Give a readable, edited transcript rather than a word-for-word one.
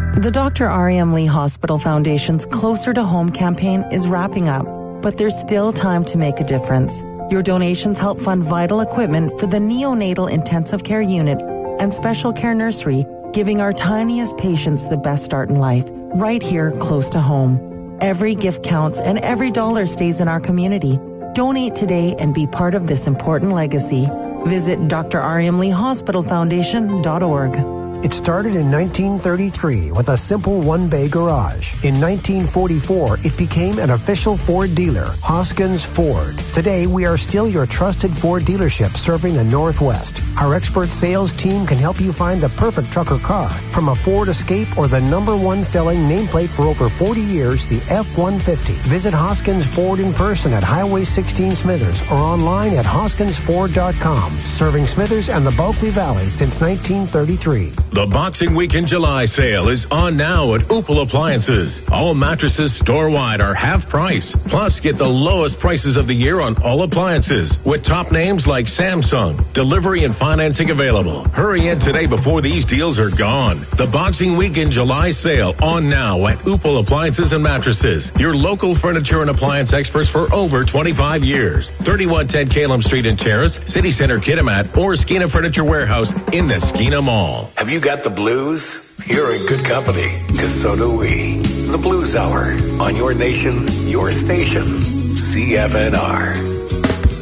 The Dr. R.M. Lee Hospital Foundation's Closer to Home campaign is wrapping up, but there's still time to make a difference. Your donations help fund vital equipment for the neonatal intensive care unit and special care nursery, giving our tiniest patients the best start in life, right here close to home. Every gift counts and every dollar stays in our community. Donate today and be part of this important legacy. Visit drrmleehospitalfoundation.org. It started in 1933 with a simple one-bay garage. In 1944, it became an official Ford dealer, Hoskins Ford. Today, we are still your trusted Ford dealership serving the Northwest. Our expert sales team can help you find the perfect truck or car, from a Ford Escape or the #1 selling nameplate for over 40 years, the F-150. Visit Hoskins Ford in person at Highway 16 Smithers or online at hoskinsford.com. Serving Smithers and the Bulkley Valley since 1933. The Boxing Week in July sale is on now at Opal Appliances. All mattresses store-wide are half price. Plus, get the lowest prices of the year on all appliances with top names like Samsung. Delivery and financing available. Hurry in today before these deals are gone. The Boxing Week in July sale on now at Opal Appliances and Mattresses. Your local furniture and appliance experts for over 25 years. 3110 Calum Street in Terrace, City Center Kitimat, or Skeena Furniture Warehouse in the Skeena Mall. Have you got the blues? You're in good company, because so do we. The Blues Hour on your nation, your station, CFNR.